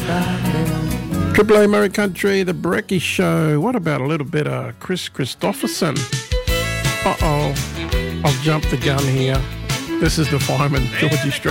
Triple A Murray Country, The Brekkie Show. What about a little bit of Chris Christopherson? Uh-oh, I've jumped the gun here. This is the Fireman, Georgie Strait.